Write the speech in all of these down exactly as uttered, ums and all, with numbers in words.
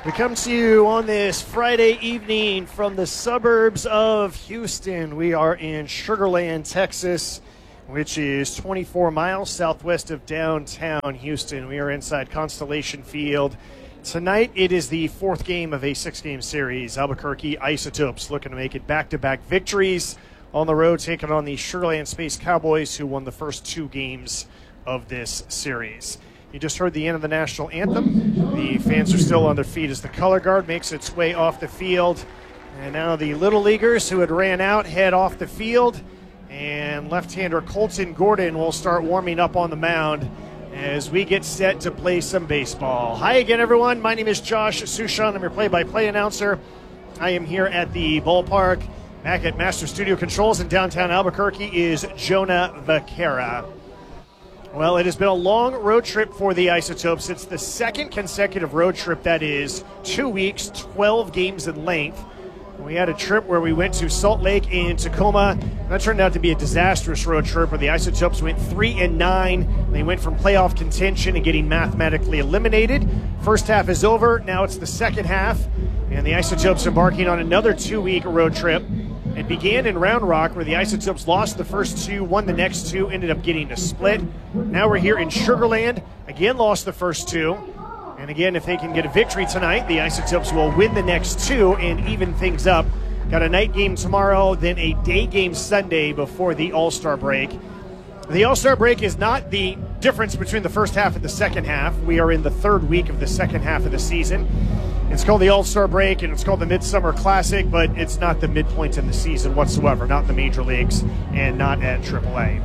We come to you on this Friday evening from the suburbs of Houston. We are in Sugar Land, Texas, which is twenty-four miles southwest of downtown Houston. We are inside Constellation Field. Tonight, it is the fourth game of a six-game series. Albuquerque Isotopes looking to make it back-to-back victories on the road, taking on the Sugar Land Space Cowboys, who won the first two games of this series. You just heard the end of the national anthem. The fans are still on their feet as the color guard makes its way off the field. And now the Little Leaguers who had ran out head off the field. And left-hander Colton Gordon will start warming up on the mound as we get set to play some baseball. Hi again, everyone. My name is Josh Sushan. I'm your play-by-play announcer. I am here at the ballpark. Back at Master Studio Controls in downtown Albuquerque is Jonah Vaquera. Well, it has been a long road trip for the Isotopes. It's the second consecutive road trip that is two weeks, twelve games in length. We had a trip where we went to Salt Lake and Tacoma. That turned out to be a disastrous road trip where the Isotopes went three and nine. They went from playoff contention and getting mathematically eliminated. First half is over. Now it's the second half, and the Isotopes embarking on another two-week road trip. It began in Round Rock, where the Isotopes lost the first two, won the next two, ended up getting a split. Now we're here in Sugar Land, again lost the first two. And again, if they can get a victory tonight, the Isotopes will win the next two and even things up. Got a night game tomorrow, then a day game Sunday before the All-Star break. The All-Star break is not the difference between the first half and the second half. We are in the third week of the second half of the season. It's called the All-Star break, and it's called the Midsummer Classic, but it's not the midpoint in the season whatsoever, not in the major leagues and not at triple A.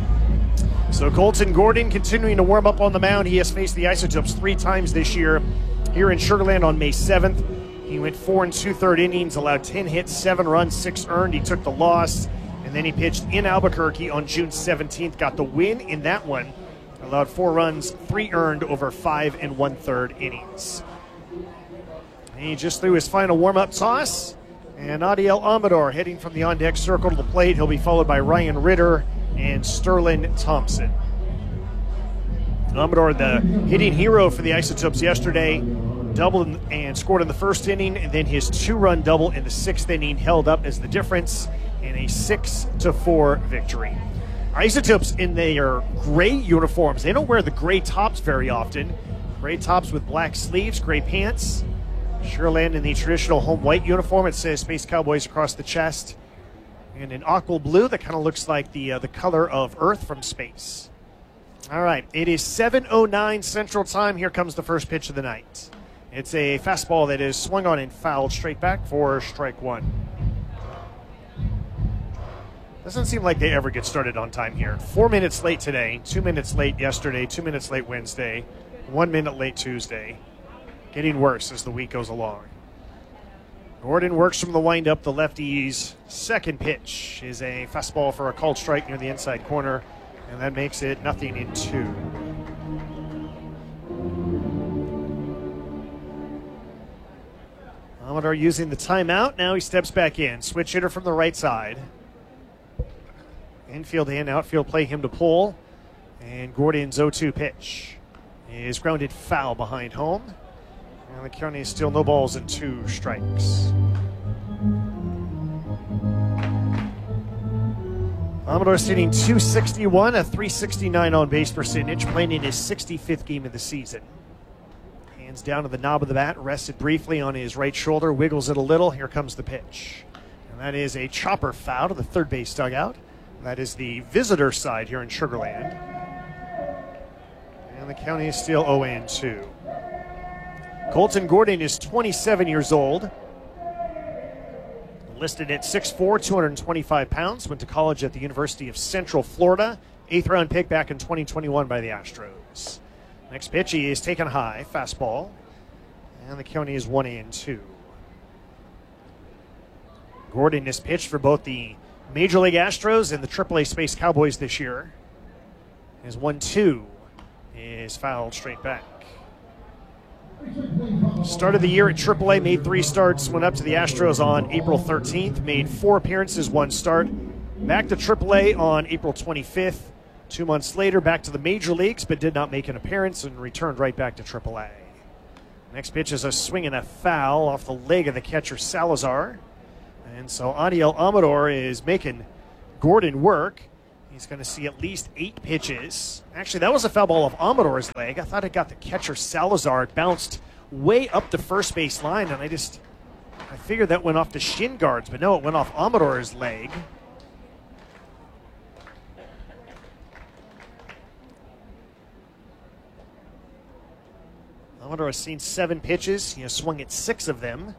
So Colton Gordon continuing to warm up on the mound. He has faced the Isotopes three times this year here in Sugar Land on May seventh. He went four and two-third innings, allowed ten hits, seven runs, six earned. He took the loss, and then he pitched in Albuquerque on June seventeenth, got the win in that one, allowed four runs, three earned over five and one-third innings. He just threw his final warm-up toss, and Adiel Amador heading from the on-deck circle to the plate. He'll be followed by Ryan Ritter and Sterling Thompson. Amador, the hitting hero for the Isotopes yesterday, doubled and scored in the first inning, and then his two-run double in the sixth inning held up as the difference in a six to four victory. Isotopes in their gray uniforms. They don't wear the gray tops very often. Gray tops with black sleeves, gray pants. Sugar Land in the traditional home white uniform. It says Space Cowboys across the chest. And an aqua blue that kind of looks like the uh, the color of Earth from space. All right, it is seven oh nine Central Time. Here comes the first pitch of the night. It's a fastball that is swung on and fouled straight back for strike one. Doesn't seem like they ever get started on time here. Four minutes late today, two minutes late yesterday, two minutes late Wednesday, one minute late Tuesday. Getting worse as the week goes along. Gordon works from the windup. The lefty's second pitch is a fastball for a called strike near the inside corner, and that makes it nothing in two. Amador using the timeout. Now he steps back in. Switch hitter from the right side. Infield and outfield play him to pull. And Gordon's oh two pitch is grounded foul behind home. And the county is still no balls and two strikes. Amador hitting two sixty-one, a three sixty-nine on base percentage, playing in his sixty-fifth game of the season. Hands down to the knob of the bat, rested briefly on his right shoulder, wiggles it a little. Here comes the pitch. And that is a chopper foul to the third base dugout. That is the visitor side here in Sugar Land. And the county is still oh and two. Colton Gordon is twenty-seven years old. Listed at six foot four, two hundred twenty-five pounds. Went to college at the University of Central Florida. Eighth round pick back in twenty twenty-one by the Astros. Next pitch, he is taken high, fastball. And the county is one and two. Gordon has pitched for both the Major League Astros and the triple A Space Cowboys this year. His one two is fouled straight back. Started the year at triple A, made three starts, went up to the Astros on April thirteenth, made four appearances, one start. Back to triple A on April twenty-fifth. Two months later, back to the major leagues, but did not make an appearance and returned right back to triple A. Next pitch is a swing and a foul off the leg of the catcher Salazar. And so Aniel Amador is making Gordon work. He's going to see at least eight pitches. Actually, that was a foul ball off Amador's leg. I thought it got the catcher Salazar. It bounced way up the first base line, and I just, I figured that went off the shin guards, but no, it went off Amador's leg. Amador has seen seven pitches. He has swung at six of them.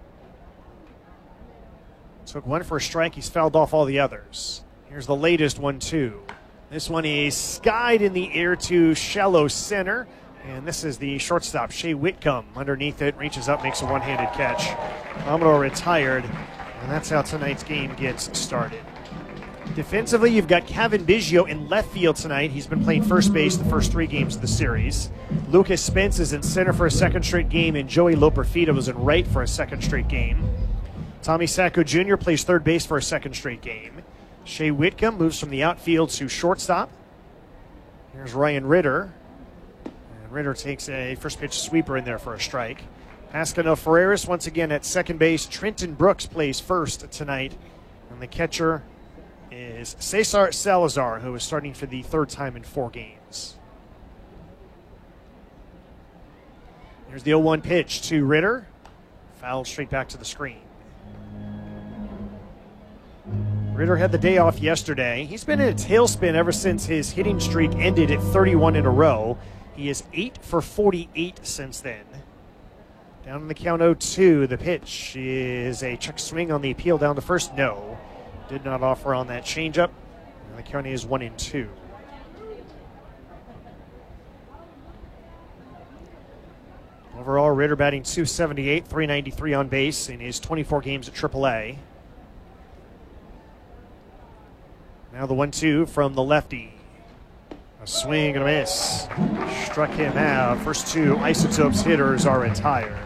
Took one for a strike. He's fouled off all the others. Here's the latest one, too. This one is skied in the air to shallow center. And this is the shortstop, Shea Whitcomb. Underneath it, reaches up, makes a one-handed catch. Amador retired, and that's how tonight's game gets started. Defensively, you've got Cavan Biggio in left field tonight. He's been playing first base the first three games of the series. Lucas Spence is in center for a second straight game, and Joey Loperfita was in right for a second straight game. Tommy Sacco Junior plays third base for a second straight game. Shea Whitcomb moves from the outfield to shortstop. Here's Ryan Ritter. And Ritter takes a first pitch sweeper in there for a strike. Pascal Ferreras once again at second base. Trenton Brooks plays first tonight. And the catcher is Cesar Salazar, who is starting for the third time in four games. Here's the oh one pitch to Ritter. Fouled straight back to the screen. Ritter had the day off yesterday. He's been in a tailspin ever since his hitting streak ended at thirty-one in a row. He is eight for forty-eight since then. Down in the count oh two. The pitch is a check swing on the appeal down to first. No. Did not offer on that changeup. And the count is one and two. Overall, Ritter batting two seventy-eight, three ninety-three on base in his twenty-four games at triple A. Now the one two from the lefty. A swing and a miss. Struck him out. First two Isotopes hitters are retired.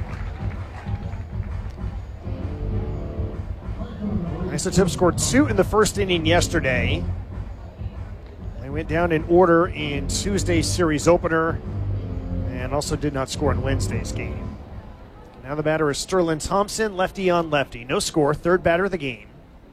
Isotopes scored two in the first inning yesterday. They went down in order in Tuesday's series opener and also did not score in Wednesday's game. Now the batter is Sterling Thompson, lefty on lefty. No score, third batter of the game.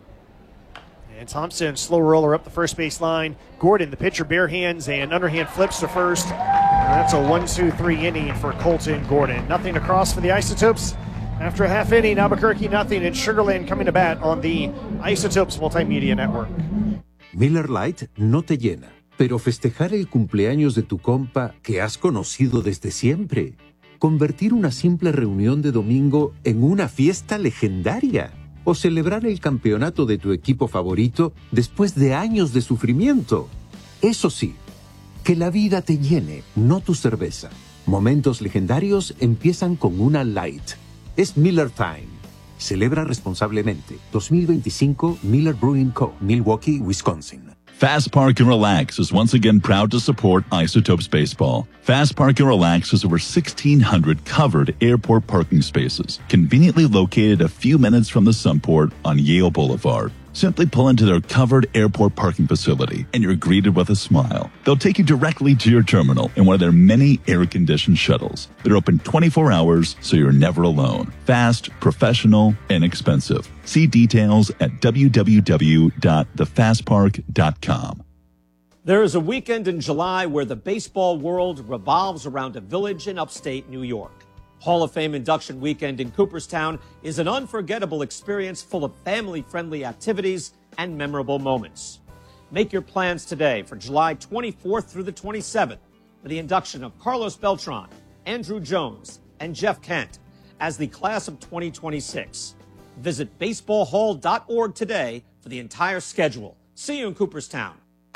And Thompson, slow roller up the first base line. Gordon, the pitcher, bare hands and underhand flips to first. And that's a one two three inning for Colton Gordon. Nothing across for the Isotopes. After a half inning, Albuquerque nothing, and Sugar Land coming to bat on the Isotopes Multimedia Network. Miller Lite no te llena, pero festejar el cumpleaños de tu compa que has conocido desde siempre. Convertir una simple reunión de domingo en una fiesta legendaria. O celebrar el campeonato de tu equipo favorito después de años de sufrimiento. Eso sí, que la vida te llene, no tu cerveza. Momentos legendarios empiezan con una Light. Es Miller Time. Celebra responsablemente. dos mil veinticinco Miller Brewing Co., Milwaukee, Wisconsin. Fast Park and Relax is once again proud to support Isotopes Baseball. Fast Park and Relax has over sixteen hundred covered airport parking spaces, conveniently located a few minutes from the Sunport on Yale Boulevard. Simply pull into their covered airport parking facility and you're greeted with a smile. They'll take you directly to your terminal in one of their many air-conditioned shuttles. They're open twenty-four hours, so you're never alone. Fast, professional, inexpensive. See details at w w w dot the fast park dot com. There is a weekend in July where the baseball world revolves around a village in upstate New York. Hall of Fame induction weekend in Cooperstown is an unforgettable experience full of family-friendly activities and memorable moments. Make your plans today for July twenty-fourth through the twenty-seventh for the induction of Carlos Beltran, Andrew Jones, and Jeff Kent as the class of twenty twenty-six. Visit baseball hall dot org today for the entire schedule. See you in Cooperstown.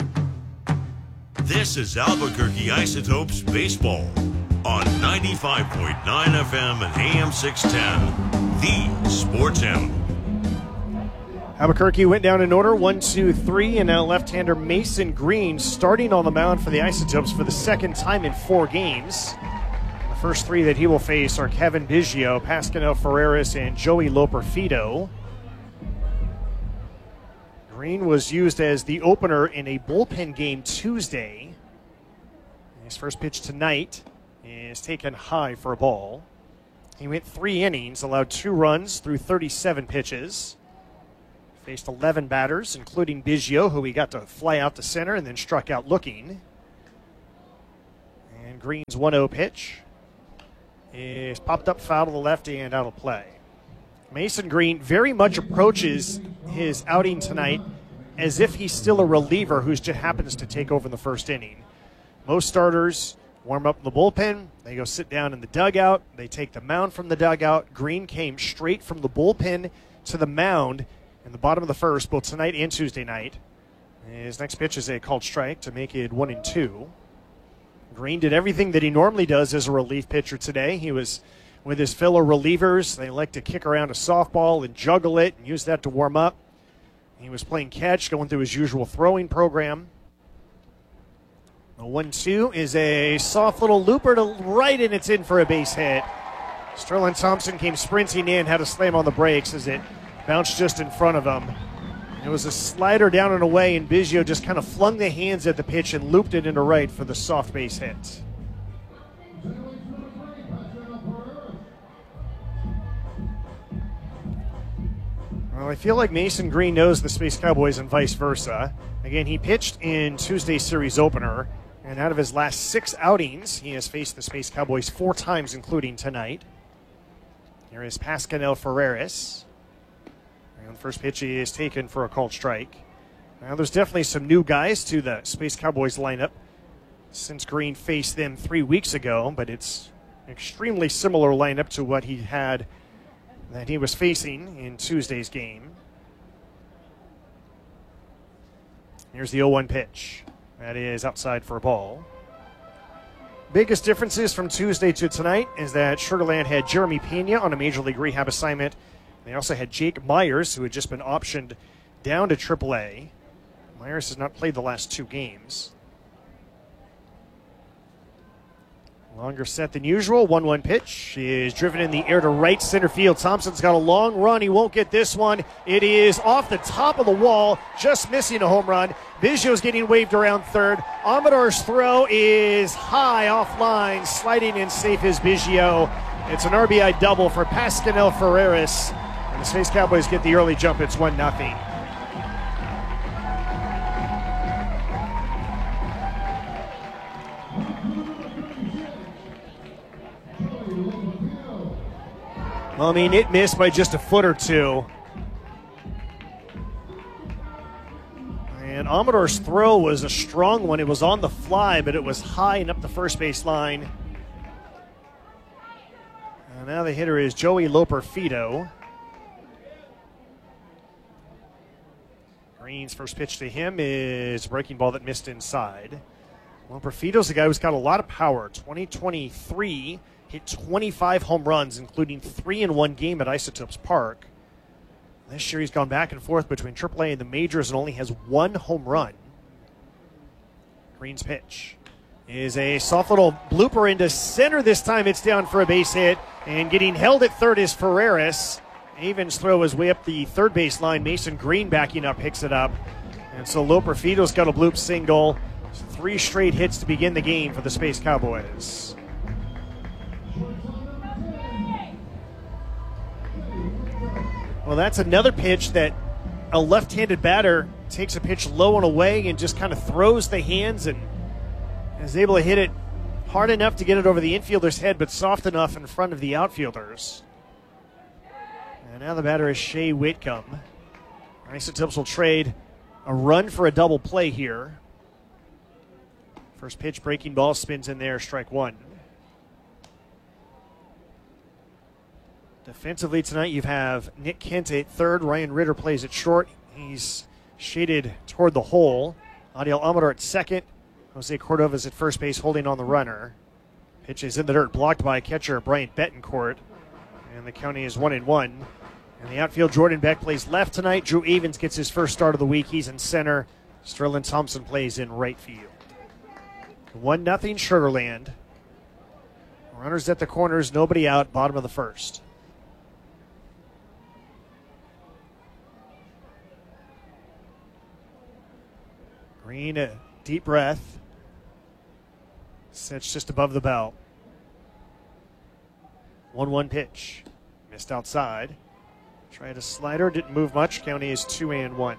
This is Albuquerque Isotopes Baseball on ninety-five point nine F M and A M six ten, the Sports Animal. Albuquerque went down in order, one, two, three, and now left-hander Mason Green starting on the mound for the Isotopes for the second time in four games. The first three that he will face are Cavan Biggio, Pascal Ferreras, and Joey Loperfita. Green was used as the opener in a bullpen game Tuesday. His first pitch tonight is taken high for a ball. He went three innings, allowed two runs through thirty-seven pitches. Faced eleven batters, including Biggio, who he got to fly out to center and then struck out looking. And Green's one oh pitch is popped up foul to the left and out of play. Mason Green very much approaches his outing tonight as if he's still a reliever who just happens to take over in the first inning. Most starters warm up in the bullpen. They go sit down in the dugout. They take the mound from the dugout. Green came straight from the bullpen to the mound in the bottom of the first, both tonight and Tuesday night. His next pitch is a called strike to make it one and two. Green did everything that he normally does as a relief pitcher today. He was with his fellow relievers. They like to kick around a softball and juggle it and use that to warm up. He was playing catch, going through his usual throwing program. The one two is a soft little looper to right, and it's in for a base hit. Sterling Thompson came sprinting in, had to slam on the brakes as it bounced just in front of him. It was a slider down and away, and Biggio just kind of flung the hands at the pitch and looped it into right for the soft base hit. Well, I feel like Mason Green knows the Space Cowboys and vice versa. Again, he pitched in Tuesday's series opener, and out of his last six outings, he has faced the Space Cowboys four times, including tonight. Here is Pascal Ferreras. And the first pitch is taken for a called strike. Now, there's definitely some new guys to the Space Cowboys lineup since Green faced them three weeks ago, but it's an extremely similar lineup to what he had that he was facing in Tuesday's game. Here's the oh one pitch. That is outside for a ball. Biggest differences from Tuesday to tonight is that Sugar Land had Jeremy Pena on a Major League Rehab assignment. They also had Jake Myers, who had just been optioned down to triple A. Myers has not played the last two games. Longer set than usual. one one pitch is driven in the air to right center field. Thompson's got a long run. He won't get this one. It is off the top of the wall, just missing a home run. Biggio's getting waved around third. Amador's throw is high offline. Sliding in safe is Biggio. It's an R B I double for Pascal Ferreras. And the Space Cowboys get the early jump. It's one nothing. Well, I mean, it missed by just a foot or two. And Amador's throw was a strong one. It was on the fly, but it was high and up the first base line. And now the hitter is Joey Loperfido. Green's first pitch to him is a breaking ball that missed inside. Loperfido's a guy who's got a lot of power. twenty twenty-three, hit twenty-five home runs, including three in one game at Isotopes Park. This year he's gone back and forth between triple A and the majors and only has one home run. Green's pitch is a soft little blooper into center. This time it's down for a base hit, and getting held at third is Ferreras. Avens' throw is way up the third base line. Mason Green backing up picks it up. And so Loperfido's got a bloop single. Three straight hits to begin the game for the Space Cowboys. Well, that's another pitch that a left-handed batter takes a pitch low and away and just kind of throws the hands and is able to hit it hard enough to get it over the infielder's head, but soft enough in front of the outfielders. And now the batter is Shea Whitcomb. Isotopes will trade a run for a double play here. First pitch, breaking ball, spins in there, strike one. Defensively tonight, you have Nick Kent at third. Ryan Ritter plays at short. He's shaded toward the hole. Adiel Amador at second. Jose Cordova's at first base, holding on the runner. Pitch is in the dirt, blocked by catcher Bryant Betancourt. And the county is one and one. And the outfield, Jordan Beck plays left tonight. Drew Avens gets his first start of the week. He's in center. Sterling Thompson plays in right field. one nothing Sugar Land. Runners at the corners, nobody out, bottom of the first. Green, a deep breath. Sits just above the belt. one one pitch. Missed outside. Tried a slider, didn't move much. Count is two and one.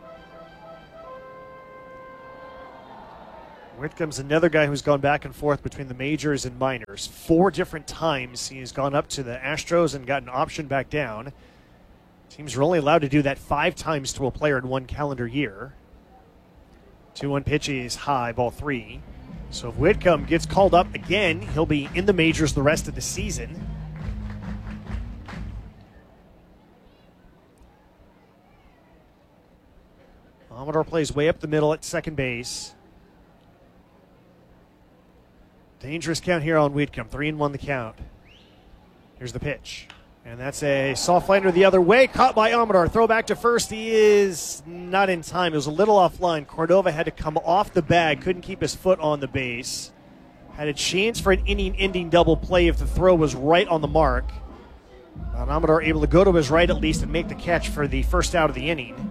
Whitcomb's another guy who's gone back and forth between the majors and minors. Four different times he has gone up to the Astros and gotten optioned back down. Teams are only allowed to do that five times to a player in one calendar year. two one pitch is high, ball three. So if Whitcomb gets called up again, he'll be in the majors the rest of the season. Amador plays way up the middle at second base. Dangerous count here on Whitcomb. Three and one the count. Here's the pitch. And that's a soft liner the other way. Caught by Amador. Throw back to first. He is not in time. It was a little offline. Cordova had to come off the bag. Couldn't keep his foot on the base. Had a chance for an inning-ending double play if the throw was right on the mark. And Amador able to go to his right at least and make the catch for the first out of the inning.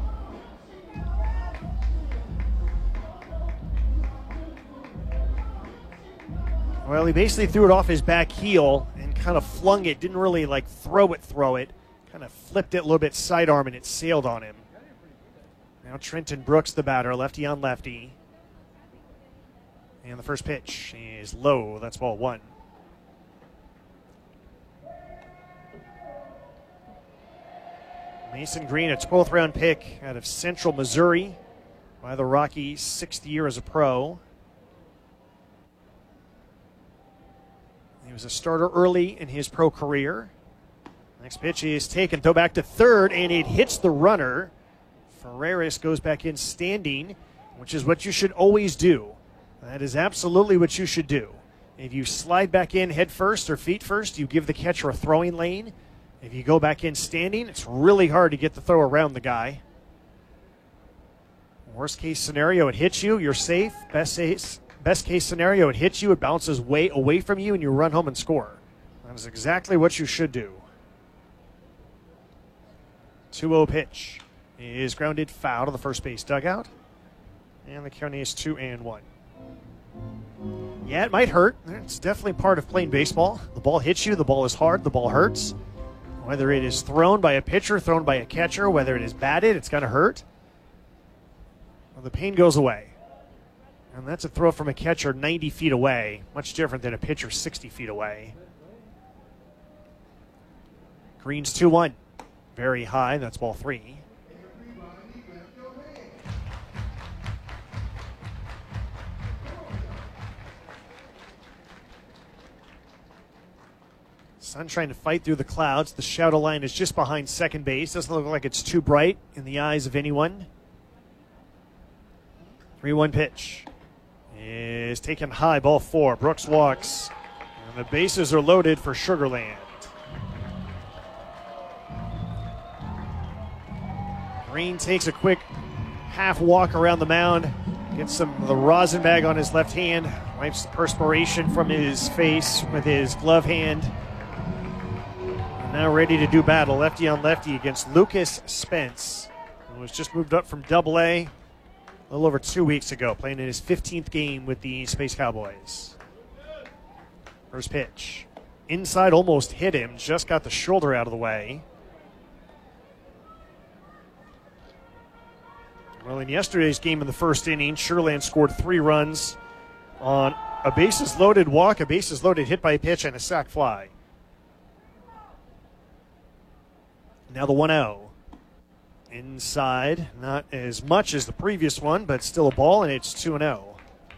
Well, he basically threw it off his back heel and kind of flung it. Didn't really like throw it, throw it. Kind of flipped it a little bit sidearm and it sailed on him. Now Trenton Brooks, the batter, lefty on lefty. And the first pitch is low. That's ball one. Mason Green, a twelfth round pick out of Central Missouri by the Rockies, sixth year as a pro. He was a starter early in his pro career. Next pitch is taken. Throw back to third, and it hits the runner. Ferreras goes back in standing, which is what you should always do. That is absolutely what you should do. If you slide back in head first or feet first, you give the catcher a throwing lane. If you go back in standing, it's really hard to get the throw around the guy. Worst case scenario, it hits you. You're safe. Best case. Best case scenario, it hits you, it bounces way away from you, and you run home and score. That is exactly what you should do. two oh pitch is grounded foul to the first base dugout. And the count is two and one. Yeah, it might hurt. It's definitely part of playing baseball. The ball hits you, the ball is hard, the ball hurts. Whether it is thrown by a pitcher, thrown by a catcher, whether it is batted, it's going to hurt. Well, the pain goes away. And that's a throw from a catcher ninety feet away, much different than a pitcher sixty feet away. Green's two one. Very high, that's ball three. Sun trying to fight through the clouds. The shadow line is just behind second base. Doesn't look like it's too bright in the eyes of anyone. three one pitch is taken high, ball four. Brooks walks, and the bases are loaded for Sugar Land. Green takes a quick half walk around the mound, gets some of the rosin bag on his left hand, wipes the perspiration from his face with his glove hand. And now ready to do battle, lefty on lefty against Lucas Spence, who was just moved up from Double A a little over two weeks ago, playing in his fifteenth game with the Space Cowboys. First pitch. Inside, almost hit him, just got the shoulder out of the way. Well, in yesterday's game in the first inning, Sugar Land scored three runs on a bases-loaded walk, a bases-loaded hit by a pitch, and a sac fly. Now the one oh. Inside, not as much as the previous one, but still a ball, and it's two and oh.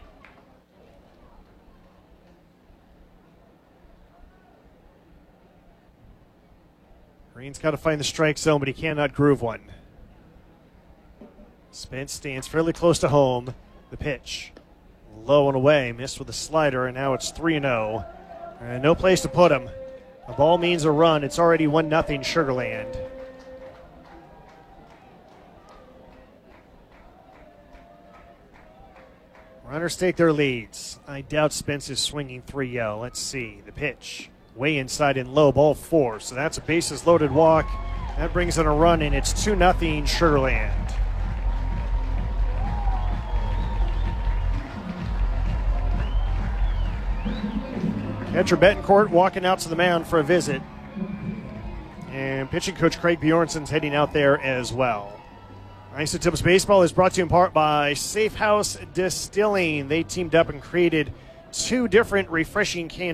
Green's got to find the strike zone, but he cannot groove one. Spence stands fairly close to home. The pitch. Low and away, missed with a slider, and now it's three and oh. And no place to put him. The ball means a run. It's already one nothing Sugar Land. Runners take their leads. I doubt Spence is swinging three oh. Let's see. The pitch. Way inside and low, ball four. So that's a bases loaded walk. That brings in a run, and it's two nothing Sugar Land. Petra Betancourt walking out to the mound for a visit. And pitching coach Craig Bjornson's heading out there as well. Isotopes Baseball is brought to you in part by Safe House Distilling. They teamed up and created two different refreshing canned